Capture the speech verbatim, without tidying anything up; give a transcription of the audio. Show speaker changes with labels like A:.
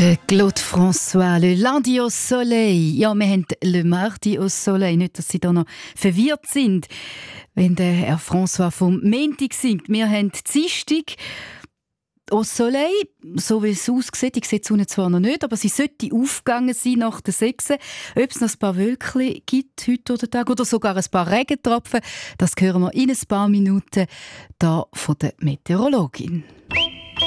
A: Der Claude François, le lundi au soleil. Ja, wir haben le mardi au soleil. Nicht, dass Sie da noch verwirrt sind, wenn der Herr François vom Montag singt. Wir haben Dienstag au soleil, so wie es aussieht. Ich sehe die Sonne zwar noch nicht, aber sie sollte aufgegangen sein nach der sechs. Ob es noch ein paar Wölkchen gibt heute oder Tag oder sogar ein paar Regentropfen, das hören wir in ein paar Minuten da von der Meteorologin.